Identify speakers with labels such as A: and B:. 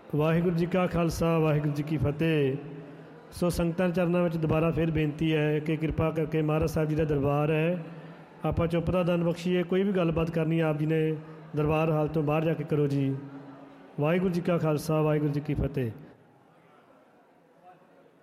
A: ਵਾਹਿਗੁਰੂ ਜੀ ਕਾ ਖਾਲਸਾ ਵਾਹਿਗੁਰੂ ਜੀ ਕੀ ਫਤਿਹ। ਸੋ ਸੰਗਤਾਂ ਚਰਨਾਂ ਵਿੱਚ ਦੁਬਾਰਾ ਫਿਰ ਬੇਨਤੀ ਹੈ ਕਿ ਕਿਰਪਾ ਕਰਕੇ ਮਹਾਰਾਜ ਸਾਹਿਬ ਜੀ ਦਾ ਦਰਬਾਰ ਹੈ, ਆਪਾਂ ਚੁੱਪ ਦਾ ਦਾਨ ਬਖਸ਼ੀਏ। ਕੋਈ ਵੀ ਗੱਲਬਾਤ ਕਰਨੀ ਆਪ ਜੀ ਨੇ ਦਰਬਾਰ ਹਾਲ ਤੋਂ ਬਾਹਰ ਜਾ ਕੇ ਕਰੋ ਜੀ। ਵਾਹਿਗੁਰੂ ਜੀ ਕਾ ਖਾਲਸਾ ਵਾਹਿਗੁਰੂ ਜੀ ਕੀ ਫਤਿਹ।